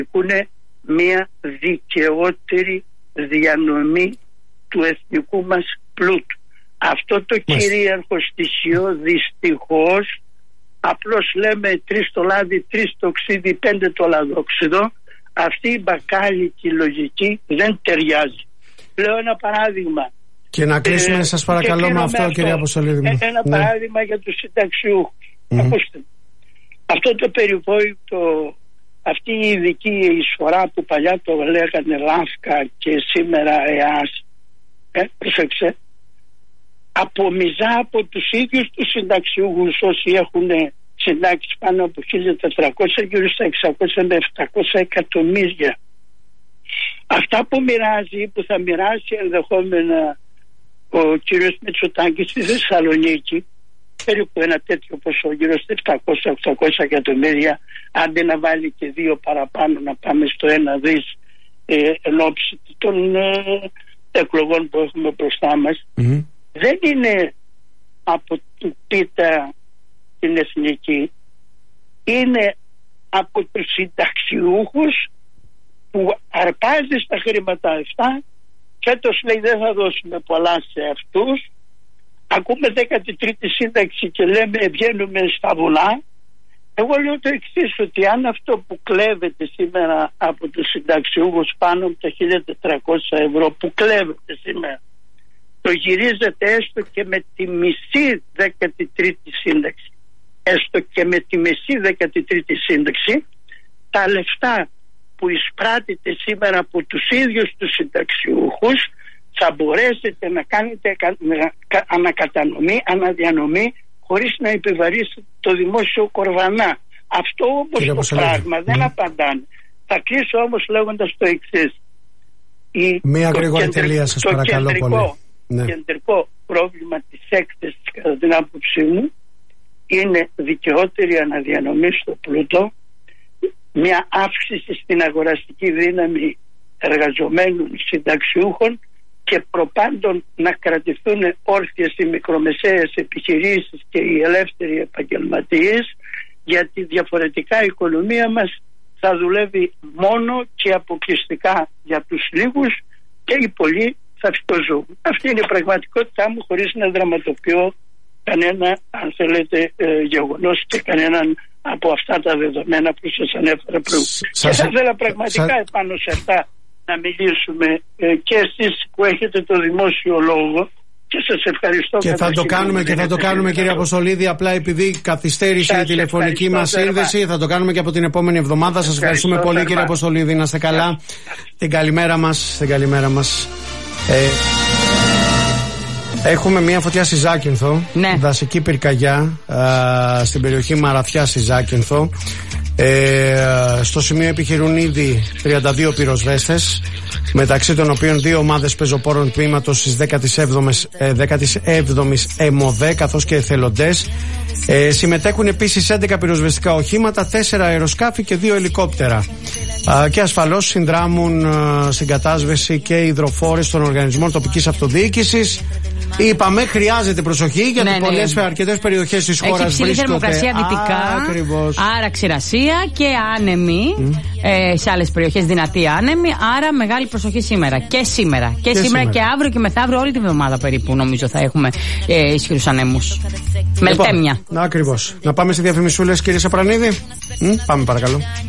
είναι μια δικαιότερη διανομή του εθνικού μας πλούτου. Αυτό το κυρίαρχο στοιχείο δυστυχώς, απλώς λέμε 3 το λάδι, 3 το ξύδι, 5 το λαδόξιδο, αυτή η μπακάλικη λογική δεν ταιριάζει. Λέω ένα παράδειγμα. Και να κλείσουμε σας παρακαλώ με αυτό, κυρία Αποστολίδη. Ένα παράδειγμα για τους συνταξιούχους. Ακούστε. Αυτό το περιβόητο, αυτή η ειδική εισφορά που παλιά το λέγανε ΛΑΦΚΑ και σήμερα ΕΑΣ, πρόσεξε, απομυζά από τους ίδιους τους συνταξιούχους όσοι έχουν συντάξεις πάνω από 1.400 γύρω στα 600 με 700 εκατομμύρια. Αυτά που μοιράζει, που θα μοιράσει ενδεχόμενα ο κύριος Μητσοτάκης στη Θεσσαλονίκη, περίπου ένα τέτοιο ποσό, γύρω στα 700-800 εκατομμύρια, άντε να βάλει και 2 παραπάνω, να πάμε στο 1 δις εν ώψη των εκλογών που έχουμε μπροστά μας. Δεν είναι από την πίτα την εθνική, είναι από τους συνταξιούχους που αρπάζει στα χρήματα αυτά. Φέτος λέει δεν θα δώσουμε πολλά σε αυτούς. Ακούμε 13η σύνταξη και λέμε βγαίνουμε στα βουνά. Εγώ λέω το εξής, ότι αν αυτό που κλέβεται σήμερα από τους συνταξιούχους πάνω από τα 1.400 ευρώ που κλέβεται σήμερα, το γυρίζεται έστω και με τη μισή 13η σύνταξη, έστω και με τη μισή 13η σύνταξη, τα λεφτά που εισπράττεται σήμερα από τους ίδιους τους συνταξιούχους θα μπορέσετε να κάνετε ανακατανομή, αναδιανομή, χωρίς να επιβαρύσετε το δημόσιο κορβανά. Αυτό όμως το πράγμα δεν απαντάνε. Θα κλείσω όμως λέγοντας το εξής. Μία γρήγορη τελεία σας παρακαλώ πολύ. Το κεντρικό πρόβλημα της έκθεσης κατά την άποψή μου είναι δικαιότερη αναδιανομή στο πλούτο, μια αύξηση στην αγοραστική δύναμη εργαζομένων συνταξιούχων και προπάντων να κρατηθούν όρθιες οι μικρομεσαίες επιχειρήσεις και οι ελεύθεροι επαγγελματίες, γιατί διαφορετικά η οικονομία μας θα δουλεύει μόνο και αποκλειστικά για τους λίγους και οι πολλοί θα φτωζούν. Αυτή είναι η πραγματικότητά μου, χωρίς να δραματοποιώ κανένα, αν θέλετε, γεγονός και κανέναν από αυτά τα δεδομένα που σας ανέφερα πριν. Και θα ήθελα πραγματικά επάνω σε αυτά να μιλήσουμε και εσείς που έχετε το δημόσιο λόγο, και σας ευχαριστώ. Και θα το κάνουμε κύριε Αποστολίδη, απλά επειδή καθυστέρησε η τηλεφωνική μας σύνδεση, θα το κάνουμε και από την επόμενη εβδομάδα. Σας ευχαριστούμε πολύ κύριε Αποστολίδη, να είστε καλά. Την καλημέρα μας. Έχουμε μια φωτιά στη Ζάκυνθο, δασική πυρκαγιά στην περιοχή Μαραθιά στη Ζάκυνθο. Στο σημείο επιχειρούν ήδη 32 πυροσβέστες, μεταξύ των οποίων 2 ομάδες πεζοπόρων τμήματος της 17ης ΕΜΟΔΕ καθώς και εθελοντές. Συμμετέχουν επίσης 11 πυροσβεστικά οχήματα, 4 αεροσκάφη και 2 ελικόπτερα. Και ασφαλώς συνδράμουν στην κατάσβεση και οι υδροφόρες των οργανισμών τοπικής αυτοδιοίκησης. Είπαμε, χρειάζεται προσοχή γιατί αρκετές περιοχές της χώρας βρίσκονται. Έχει ψηλή θερμοκρασία δυτικά, άρα ξηρασία και άνεμη. Σε άλλες περιοχές δυνατή άνεμη, άρα μεγάλη προσοχή σήμερα. Και σήμερα και αύριο και μεθαύριο, όλη την εβδομάδα περίπου νομίζω θα έχουμε ισχυρούς ανέμους. Μελτέμια. Ακριβώς. Να πάμε σε διαφημισούλες, κύριε Σαπρανίδη. Πάμε παρακαλώ.